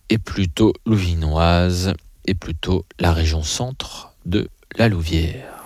est plutôt louvinoise et plutôt la région centre de la Louvière.